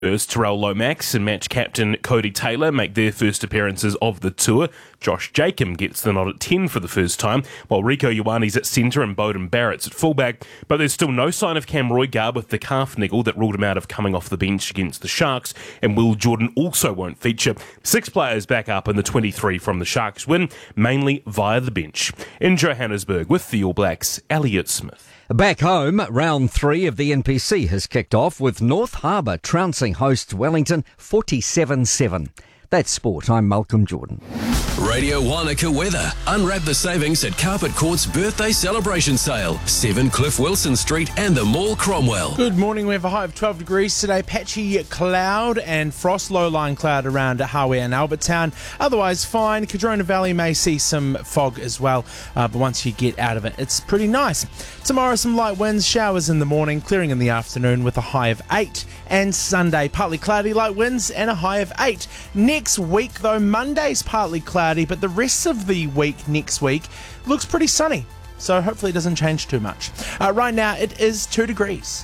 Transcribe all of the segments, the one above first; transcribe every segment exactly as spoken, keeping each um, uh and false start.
First, Terrell Lomax and match captain Cody Taylor make their first appearances of the tour. Josh Jacob gets the nod at ten for the first time, while Rieko Ioane's at centre and Bowden Barrett's at fullback. But there's still no sign of Cam Roygaard with the calf niggle that ruled him out of coming off the bench against the Sharks, and Will Jordan also won't feature. Six players back up in the twenty-three from the Sharks win, mainly via the bench. In Johannesburg with the All Blacks, Elliot Smith. Back home, round three of the N P C has kicked off with North Harbour trouncing hosts Wellington forty-seven seven. That's sport. I'm Malcolm Jordan. Radio Wanaka weather. Unwrap the savings at Carpet Court's birthday celebration sale. seven Cliff Wilson Street and the Mall Cromwell. Good morning. We have a high of twelve degrees today. Patchy cloud and frost, low-lying cloud around Hawe and Albertown. Otherwise fine. Cardrona Valley may see some fog as well, uh, but once you get out of it, it's pretty nice. Tomorrow, some light winds, showers in the morning, clearing in the afternoon with a high of eight. And Sunday, partly cloudy, light winds and a high of eight. Next week, though, Monday's partly cloudy, but the rest of the week next week looks pretty sunny. So hopefully it doesn't change too much. Uh, right now, it is two degrees.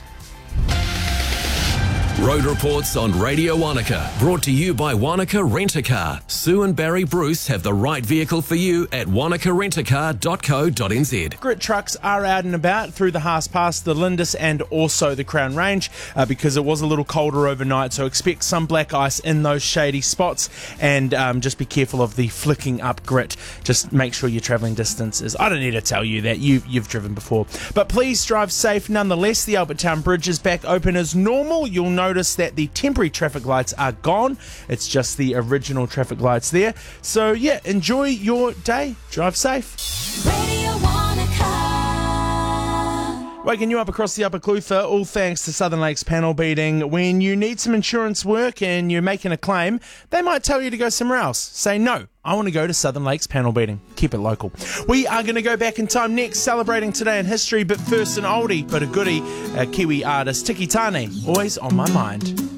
Road reports on Radio Wanaka, brought to you by Wanaka Rent-A-Car. Sue and Barry Bruce have the right vehicle for you at wanaka rent a car dot co dot n z. Grit trucks are out and about through the Haas Pass, the Lindis and also the Crown Range uh, because it was a little colder overnight, so expect some black ice in those shady spots, and um, just be careful of the flicking up grit. Just make sure your travelling distance is, I don't need to tell you that, you, you've driven before. But please drive safe nonetheless. The Albert Town Bridge is back open as normal. You'll know Notice that the temporary traffic lights are gone. It's just the original traffic lights there. So yeah, enjoy your day. Drive safe. Radio Wanaka. Waking you up across the Upper Clutha, all thanks to Southern Lakes panel beating. When you need some insurance work and you're making a claim, they might tell you to go somewhere else. Say no. I want to go to Southern Lakes panel beating. Keep it local. We are going to go back in time next, celebrating today in history, but first an oldie but a goodie, a Kiwi artist, Tiki Tane, always on my mind.